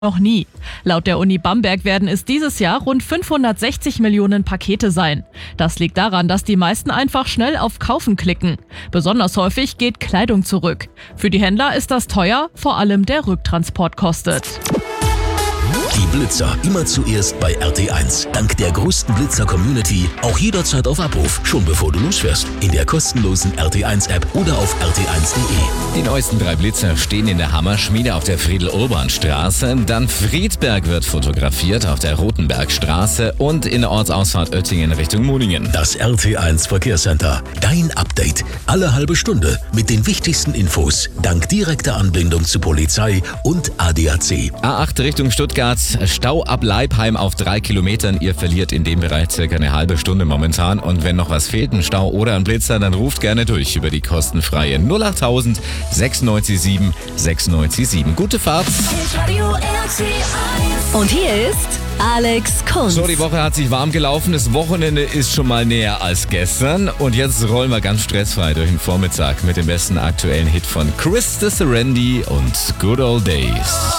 noch nie. Laut der Uni Bamberg werden es dieses Jahr rund 560 Millionen Pakete sein. Das liegt daran, dass die meisten einfach schnell auf Kaufen klicken. Besonders häufig geht Kleidung zurück. Für die Händler ist das teuer, vor allem der Rücktransport kostet. Die Blitzer immer zuerst bei RT1. Dank der größten Blitzer-Community auch jederzeit auf Abruf, schon bevor du losfährst. In der kostenlosen RT1-App oder auf rt1.de. Die neuesten 3 Blitzer stehen in der Hammerschmiede auf der Friedel-Urban-Straße. Dann Friedberg wird fotografiert auf der Rotenbergstraße und in der Ortsausfahrt Oettingen Richtung Muningen. Das RT1 Verkehrscenter. Dein Update. Alle halbe Stunde mit den wichtigsten Infos. Dank direkter Anbindung zu Polizei und ADAC. A8 Richtung Stuttgart. Stau ab Leipheim auf 3 Kilometern. Ihr verliert in dem Bereich circa eine halbe Stunde momentan. Und wenn noch was fehlt, ein Stau oder ein Blitzer, dann ruft gerne durch über die kostenfreie 08000 697 697. Gute Fahrt. Und hier ist Alex Kunz. So, die Woche hat sich warm gelaufen. Das Wochenende ist schon mal näher als gestern. Und jetzt rollen wir ganz stressfrei durch den Vormittag mit dem besten aktuellen Hit von Chris de Serendi und Good Old Days.